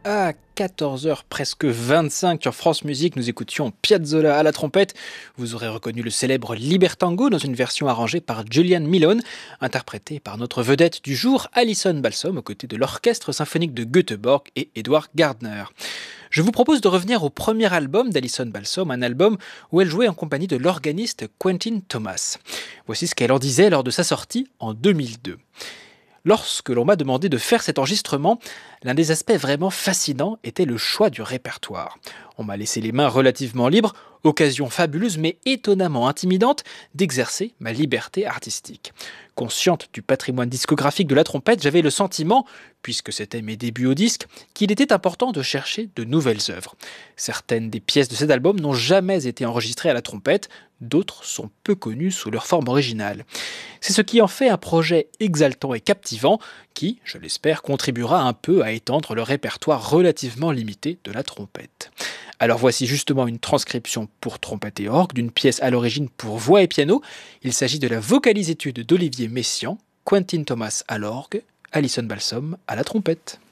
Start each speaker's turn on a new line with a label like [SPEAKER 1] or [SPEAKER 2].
[SPEAKER 1] À 14h presque 25 sur France Musique, nous écoutions Piazzolla à la trompette. Vous aurez reconnu le célèbre Libertango dans une version arrangée par Julian Milone, interprétée par notre vedette du jour, Alison Balsom, aux côtés de l'Orchestre symphonique de Göteborg et Edward Gardner. Je vous propose de revenir au premier album d'Alison Balsom, un album où elle jouait en compagnie de l'organiste Quentin Thomas. Voici ce qu'elle en disait lors de sa sortie en 2002. Lorsque l'on m'a demandé de faire cet enregistrement, l'un des aspects vraiment fascinants était le choix du répertoire. On m'a laissé les mains relativement libres, occasion fabuleuse mais étonnamment intimidante d'exercer ma liberté artistique. Consciente du patrimoine discographique de la trompette, j'avais le sentiment, puisque c'était mes débuts au disque, qu'il était important de chercher de nouvelles œuvres. Certaines des pièces de cet album n'ont jamais été enregistrées à la trompette, d'autres sont peu connues sous leur forme originale. C'est ce qui en fait un projet exaltant et captivant qui, je l'espère, contribuera un peu à étendre le répertoire relativement limité de la trompette. Alors voici justement une transcription pour trompette et orgue d'une pièce à l'origine pour voix et piano. Il s'agit de la vocalise-étude d'Olivier Messiaen, Quentin Thomas à l'orgue, Alison Balsom à la trompette.